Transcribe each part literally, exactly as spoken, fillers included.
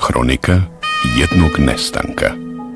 Hronika jednog nestanka.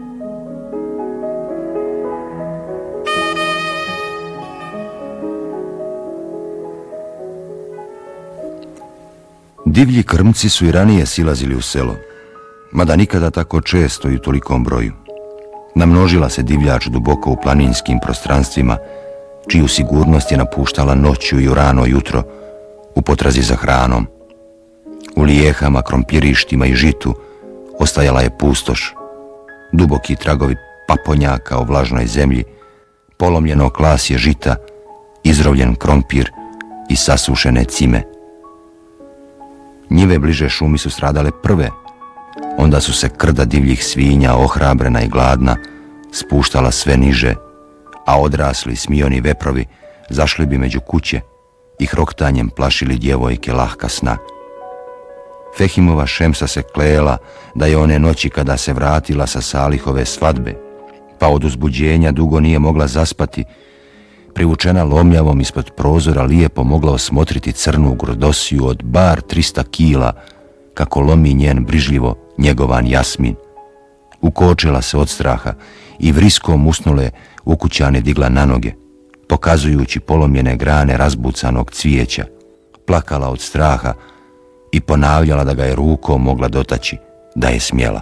Divlji krmci su i ranije silazili u selo, mada nikada tako često i u tolikom broju. Namnožila se divljač duboko u planinskim prostranstvima, čiju sigurnost je napuštala noću i u rano jutro u potrazi za hranom. U lijehama, krompirištima i žitu ostajala je pustoš, duboki tragovi paponjaka u vlažnoj zemlji, polomljeno klasje žita, izrovljen krompir i sasušene cime. Njive bliže šumi su stradale prve, onda su se krda divljih svinja, ohrabrena i gladna, spuštala sve niže, a odrasli smioni veprovi zašli bi među kuće i hroktanjem plašili djevojke lahka sna. Fehimova Šemsa se klejela da je one noći kada se vratila sa Salihove svadbe, pa od uzbuđenja dugo nije mogla zaspati, privučena lomljavom ispod prozora lijepo mogla osmotriti crnu grodosiju od bar trista kila, kako lomi njen brižljivo njegovan jasmin. Ukočila se od straha i vriskom usnule ukućane digla na noge, pokazujući polomljene grane razbucanog cvijeća, plakala od straha i ponavljala da ga je rukom mogla dotaći, da je smjela.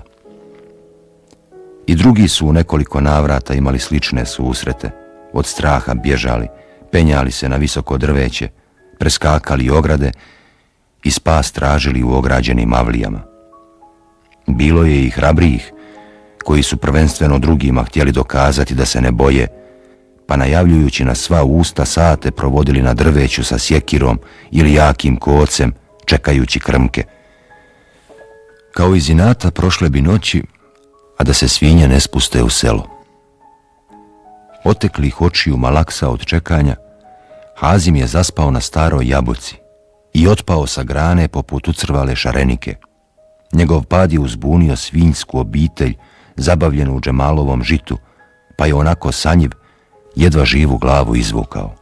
I drugi su u nekoliko navrata imali slične susrete, od straha bježali, penjali se na visoko drveće, preskakali ograde i spas tražili u ograđenim avlijama. Bilo je i hrabrijih, koji su prvenstveno drugima htjeli dokazati da se ne boje, pa najavljujući na sva usta sate provodili na drveću sa sjekirom ili jakim kocem, čekajući krmke. Kao iz inata prošle bi noći, a da se svinje ne spuste u selo. Oteklih očiju malaksa od čekanja, Hazim je zaspao na staroj jabuci i otpao sa grane poput ucrvale šarenike. Njegov pad je uzbunio svinjsku obitelj, zabavljenu u džemalovom žitu, pa je onako sanjiv, jedva živu glavu izvukao.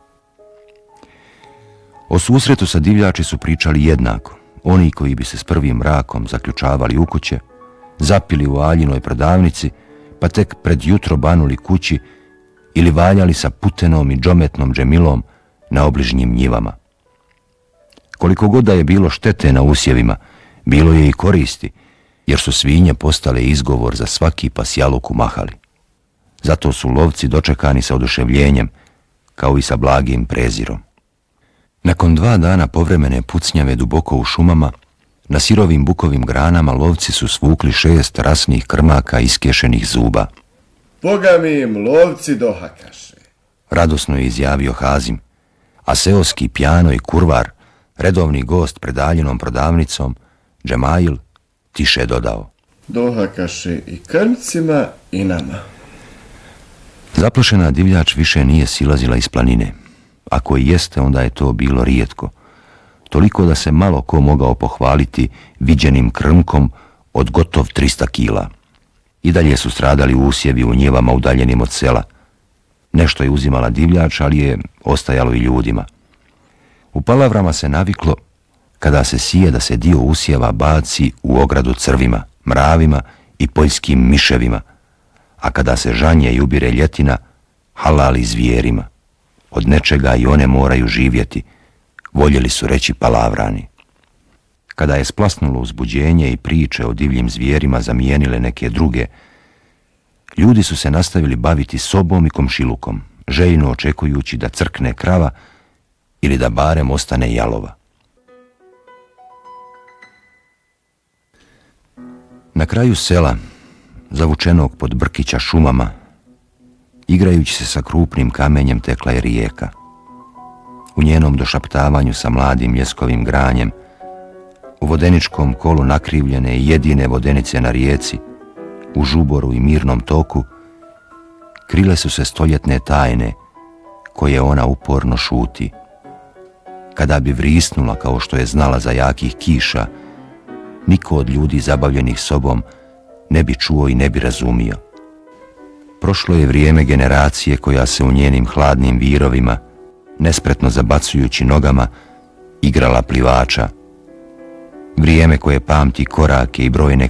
O susretu sa divljači su pričali jednako, oni koji bi se s prvim mrakom zaključavali u kuće, zapili u Aljinoj prodavnici, pa tek pred jutro banuli kući ili valjali sa putenom i džometnom džemilom na obližnjim njivama. Koliko god da je bilo štete na usjevima, bilo je i koristi, jer su svinje postale izgovor za svaki pasjaluk u mahali. Zato su lovci dočekani sa oduševljenjem, kao i sa blagim prezirom. Nakon dva dana povremene pucnjave duboko u šumama, na sirovim bukovim granama lovci su svukli šest rasnih krmaka iskešenih zuba. Boga mi im lovci dohakaše, radosno je izjavio Hazim, a seoski pjano i kurvar, redovni gost pred Aljinom prodavnicom, Džemail, tiše dodao. Dohakaše i krmcima i nama. Zaplašena divljač više nije silazila iz planine. Ako i jeste, onda je to bilo rijetko. Toliko da se malo ko mogao pohvaliti viđenim krmkom od gotov trista kila. I dalje su stradali usjevi u njivama udaljenim od sela. Nešto je uzimala divljač, ali je ostajalo i ljudima. U palavrama se naviklo, kada se sije, da se dio usjeva baci u ogradu crvima, mravima i poljskim miševima, a kada se žanje i ubire ljetina, halali zvijerima. Od nečega i one moraju živjeti, voljeli su reći palavrani. Kada je splasnulo uzbuđenje i priče o divljim zvijerima zamijenile neke druge, ljudi su se nastavili baviti sobom i komšilukom, željno očekujući da crkne krava ili da barem ostane jalova. Na kraju sela, zavučenog pod Brkića šumama, igrajući se sa krupnim kamenjem, tekla je rijeka. U njenom došaptavanju sa mladim ljeskovim granjem, u vodeničkom kolu nakrivljene i jedine vodenice na rijeci, u žuboru i mirnom toku, krile su se stoljetne tajne koje ona uporno šuti. Kada bi vrisnula kao što je znala za jakih kiša, niko od ljudi zabavljenih sobom ne bi čuo i ne bi razumio. Prošlo je vrijeme generacije koja se u njenim hladnim virovima, nespretno zabacujući nogama, igrala plivača. Vrijeme koje pamti korake i brojne